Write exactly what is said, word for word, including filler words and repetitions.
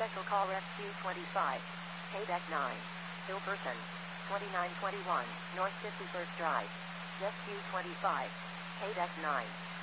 Special Call Rescue twenty-five. Payback nine. Bill Person. twenty-nine twenty-one, North fifty-first Drive. Rescue twenty-five. Payback nine.